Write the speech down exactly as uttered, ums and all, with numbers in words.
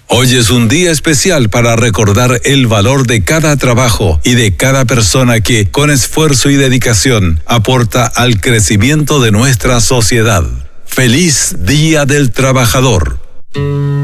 Hoy es un día especial para recordar el valor de cada trabajo y de cada persona que, con esfuerzo y dedicación, aporta al crecimiento de nuestra sociedad. ¡Feliz Día del Trabajador!